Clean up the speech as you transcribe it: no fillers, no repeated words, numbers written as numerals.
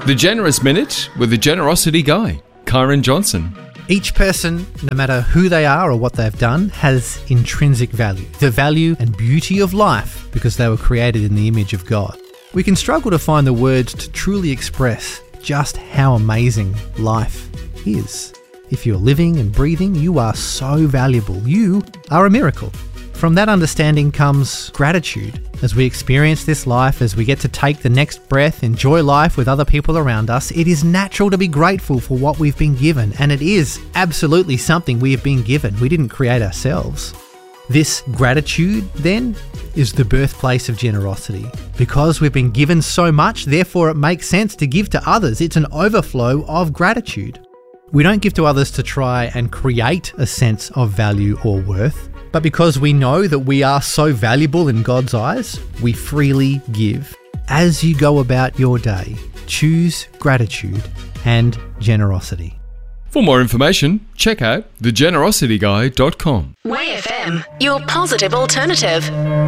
The Generous Minute with the Generosity Guy, Kyron Johnson. Each person, no matter who they are or what they've done, has intrinsic value. The value and beauty of life because they were created in the image of God. We can struggle to find the words to truly express just how amazing life is. If you're living and breathing, you are so valuable. You are a miracle. From that understanding comes gratitude. As we experience this life, as we get to take the next breath, enjoy life with other people around us, it is natural to be grateful for what we've been given. And it is absolutely something we have been given. We didn't create ourselves. This gratitude, then, is the birthplace of generosity. Because we've been given so much, therefore it makes sense to give to others. It's an overflow of gratitude. We don't give to others to try and create a sense of value or worth, but because we know that we are so valuable in God's eyes, we freely give. As you go about your day, choose gratitude and generosity. For more information, check out thegenerosityguy.com. Way FM, your positive alternative.